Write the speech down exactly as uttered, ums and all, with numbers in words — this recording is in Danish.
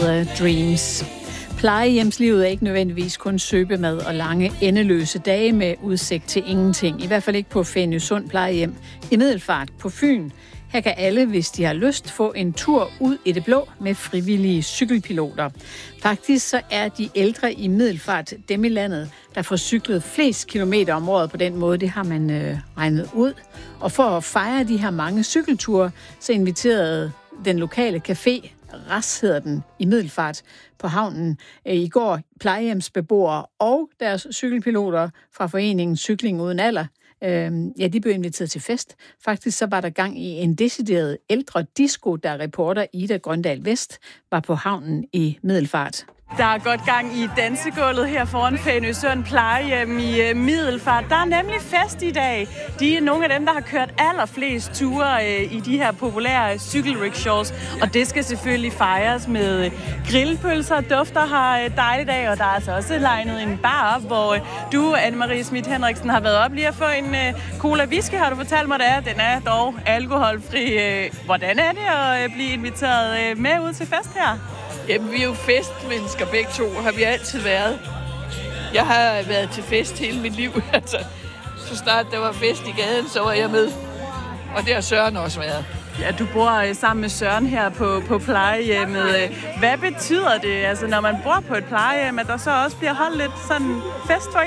Dreams. Plejehjemslivet er ikke nødvendigvis kun søbemad og lange endeløse dage med udsigt til ingenting. I hvert fald ikke på Fænøsund plejehjem i Middelfart på Fyn. Her kan alle, hvis de har lyst, få en tur ud i det blå med frivillige cykelpiloter. Faktisk så er de ældre i Middelfart dem i landet, der får cyklet flest kilometer om året på den måde. Det har man øh, regnet ud. Og for at fejre de her mange cykelture, så inviterede den lokale café, Ras hedder den, i Middelfart på havnen i går, plejehjemsbeboere og deres cykelpiloter fra foreningen Cykling Uden Alder. Øhm, ja, de blev inviteret til fest. Faktisk så var der gang i en decideret ældre disco, der reporter Ida Grøndal Vest var på havnen i Middelfart. Der er godt gang i dansegulvet her foran Fænøsund plejehjem i Middelfart. Der er nemlig fest i dag. De er nogle af dem, der har kørt allerflest ture i de her populære cykelrickshaws. Og det skal selvfølgelig fejres med grillpølser. Dufter har dejligt dag, og der er altså også legnet en bar op, hvor du, Anne-Marie Schmidt Henriksen, har været op lige at få en cola whisky, har du fortalt mig, det er. Den er dog alkoholfri. Hvordan er det at blive inviteret med ud til fest her? Jamen, vi er jo festmennesker begge to, har vi altid været. Jeg har været til fest hele mit liv. Altså, så snart der var fest i gaden, så var jeg med. Og det har Søren også været. Ja, du bor sammen med Søren her på, på plejehjemmet. Hvad betyder det, altså, når man bor på et plejehjem, at der så også bliver holdt lidt sådan fest for